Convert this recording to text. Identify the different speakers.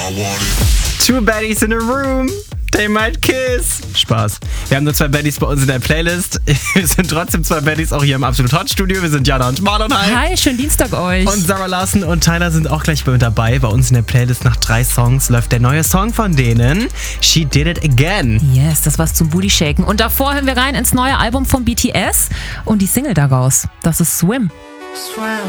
Speaker 1: Two Baddies in a Room, they might kiss. Spaß. Wir haben nur 2 Baddies bei uns in der Playlist. Wir sind trotzdem 2 Baddies auch hier im Absolut Hot Studio. Wir sind Jana und Marlon. Hi.
Speaker 2: Hi, schönen Dienstag euch.
Speaker 1: Und Sarah Larson und Tyler sind auch gleich mit dabei. Bei uns in der Playlist nach 3 Songs läuft der neue Song von denen. She Did It Again.
Speaker 2: Yes, das war's zum Booty Shaken. Und davor hören wir rein ins neue Album von BTS und die Single daraus. Das ist Swim.